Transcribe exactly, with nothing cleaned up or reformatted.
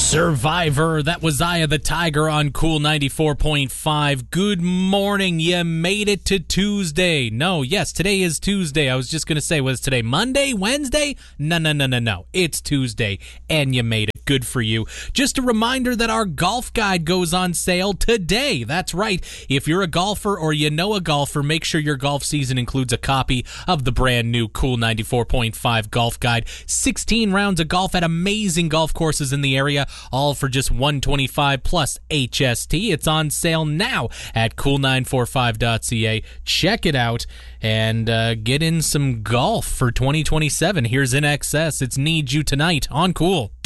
Survivor, that was Eye of the Tiger on Cool ninety-four point five. Good morning, you made it to Tuesday. No, yes, today is Tuesday. I was just going to say, was today Monday, Wednesday? No, no, no, no, no. It's Tuesday, and you made it. Good for you. Just a reminder that our golf guide goes on sale today. That's right. If you're a golfer or you know a golfer, make sure your golf season includes a copy of the brand new Cool ninety-four point five golf guide. sixteen rounds of golf at amazing golf courses in the area, all for just one hundred twenty-five dollars plus H S T. It's on sale now at cool nine forty-five dot c a. Check it out and uh, get in some golf for twenty twenty-seven. Here's In Excess. It's Need You Tonight on Cool.